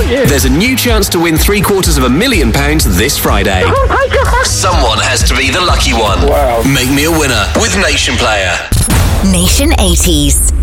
you. There's a new chance to win £750,000 this Friday. Someone has to be the lucky one. Wow. Make me a winner with Nation Player. Nation 80s.